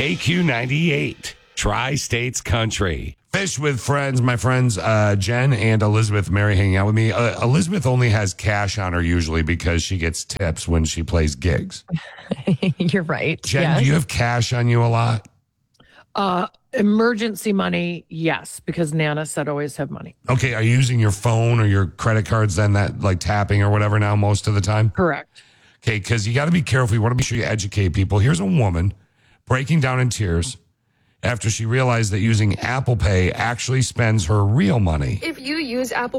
KQ98, Tri-States Country. Fish with friends. My friends Jen and Elizabeth Mary hanging out with me. Elizabeth only has cash on her usually because she gets tips when she plays gigs. You're right. Jen, yes. do you have cash on you a lot? Emergency money, yes, because Nana said always have money. Okay, are you using your phone or your credit cards then that like tapping or whatever now most of the time? Correct. Okay, because you got to be careful. You want to be sure you educate people. Here's a woman breaking down in tears after she realized that using Apple Pay actually spends her real money. If you use Apple